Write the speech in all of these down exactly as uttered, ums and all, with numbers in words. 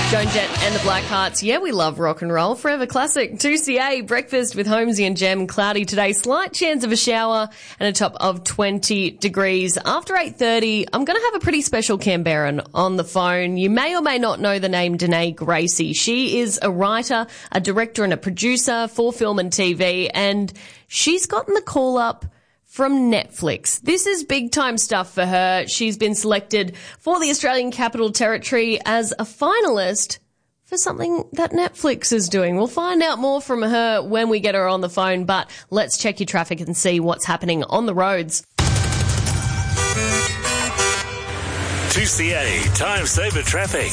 Joan Jett and the Blackhearts. Yeah, we love rock and roll. Forever classic. two C A, breakfast with Holmesy and Gem. Cloudy today. Slight chance of a shower and a top of twenty degrees. After eight thirty, I'm going to have a pretty special Canberran on the phone. You may or may not know the name Danae Gracie. She is a writer, a director and a producer for film and T V, and she's gotten the call up from Netflix. This is big time stuff for her. She's been selected for the Australian Capital Territory as a finalist for something that Netflix is doing. We'll find out more from her when we get her on the phone, but let's check your traffic and see what's happening on the roads. two C A Time Saver Traffic.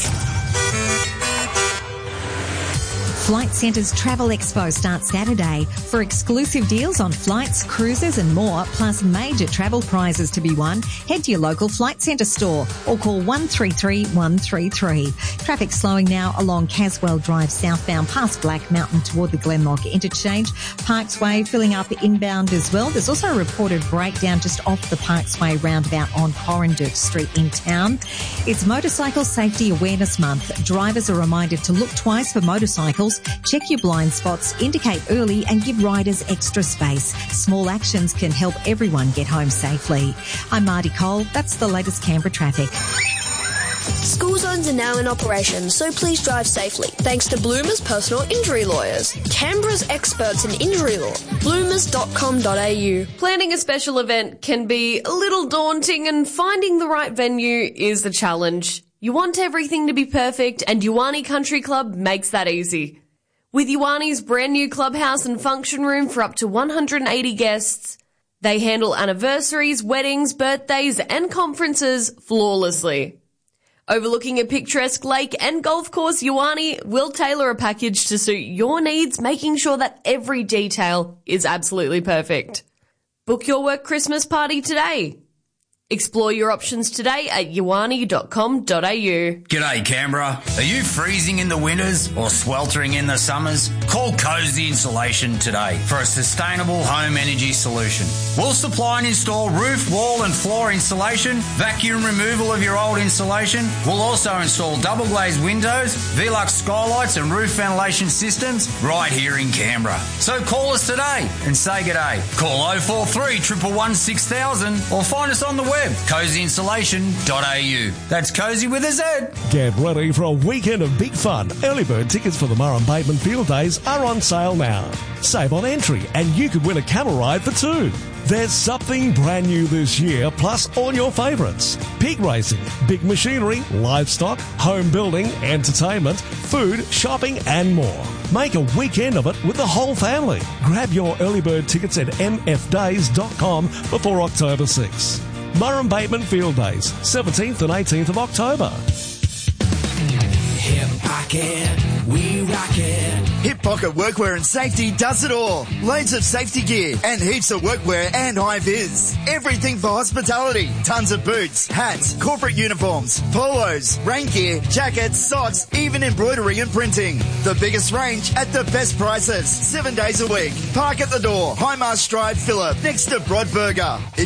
Flight Centre's Travel Expo starts Saturday. For exclusive deals on flights, cruises and more, plus major travel prizes to be won, head to your local Flight Centre store or call one three three one three three. Traffic slowing now along Caswell Drive southbound past Black Mountain toward the Glenlock Interchange. Parksway filling up inbound as well. There's also a reported breakdown just off the Parksway roundabout on Corrandick Street in town. It's Motorcycle Safety Awareness Month. Drivers are reminded to look twice for motorcycles. Check your blind spots, indicate early and give riders extra space. Small actions can help everyone get home safely. I'm Marty Cole. That's the latest Canberra traffic. School zones are now in operation, so please drive safely. Thanks to Bloomers Personal Injury Lawyers, Canberra's experts in injury law. bloomers dot com dot a u. Planning a special event can be a little daunting, and finding the right venue is the challenge. You want everything to be perfect, and Yuwani Country Club makes that easy. With Yuwani's brand new clubhouse and function room for up to one hundred eighty guests, they handle anniversaries, weddings, birthdays and conferences flawlessly. Overlooking a picturesque lake and golf course, Yuwani will tailor a package to suit your needs, making sure that every detail is absolutely perfect. Book your work Christmas party today. Explore your options today at yuwani dot com dot a u. G'day Canberra. Are you freezing in the winters or sweltering in the summers? Call Cozy Insulation today for a sustainable home energy solution. We'll supply and install roof, wall and floor insulation, vacuum removal of your old insulation. We'll also install double glazed windows, Velux skylights and roof ventilation systems right here in Canberra. So call us today and say g'day. Call oh four three, one one one, six thousand or find us on the web. cozy insulation dot a u. That's Cozy with a Z. Get ready for a weekend of big fun. Early bird tickets for the Murrum Bateman Field Days are on sale now. Save on entry and you could win a camel ride for two. There's something brand new this year, plus all your favourites. Pig racing, big machinery, livestock, home building, entertainment, food, shopping and more. Make a weekend of it with the whole family. Grab your early bird tickets at m f days dot com before October sixth. Murrum Bateman Field Days, seventeenth and eighteenth of October. Hip Pocket, we rock it. Hip Pocket Workwear and Safety does it all. Loads of safety gear and heaps of workwear and high-vis. Everything for hospitality. Tons of boots, hats, corporate uniforms, polos, rain gear, jackets, socks, even embroidery and printing. The biggest range at the best prices. Seven days a week. Park at the door. High Mast Drive, Phillip, next to Brodburger. If